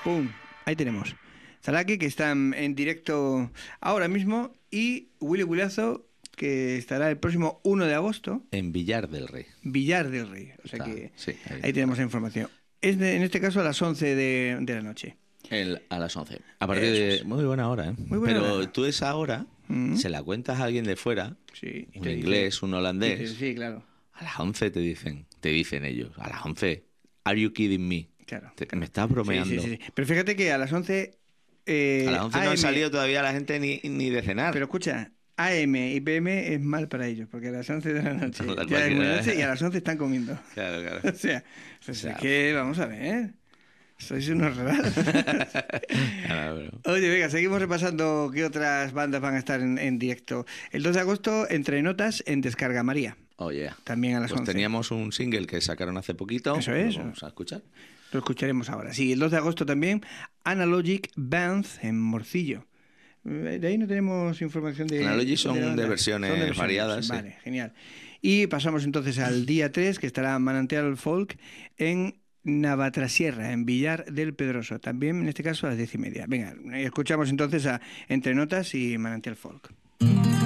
¡Pum! Ahí tenemos. Zalaki, que está en directo ahora mismo, y Willy Bullazo, que estará el próximo 1 de agosto. En Villar del Rey. Villar del Rey. O sea Está, que sí, ahí tenemos la información. Es en este caso a las 11 de la noche. A las 11. A partir de... Muy buena hora, ¿eh? Muy buena Pero hora. tú esa hora se la cuentas a alguien de fuera, Sí, y un te inglés, dice- un holandés. sí, claro. A las 11 te dicen ellos, a las 11, ¿are you kidding me? Claro. Me estás bromeando. Sí. Pero fíjate que a las 11... A las 11 no ha AM, salido todavía la gente ni de cenar. pero escucha, AM y PM es mal para ellos, porque a las 11 de la noche Las ya es muy máquinas. noche y a las 11 están comiendo. Claro, claro. O sea, es que vamos a ver, sois unos raros. Claro, Oye, venga, seguimos repasando qué otras bandas van a estar en directo. El 2 de agosto, Entre Notas en Descarga María. Oye, También a las 11. teníamos un single que sacaron hace poquito. Eso es. Lo vamos a escuchar. Lo escucharemos ahora. Sí, el 2 de agosto también, Analogic Band en Morcillo. De ahí no tenemos información de... Analogic son la banda. de versiones variadas, Vale, genial. Y pasamos entonces al día 3, que estará Manantial Folk en Navatrasierra, en Villar del Pedroso. También, en este caso, a las 10:30. Venga, escuchamos entonces a Entre Notas y Manantial Folk.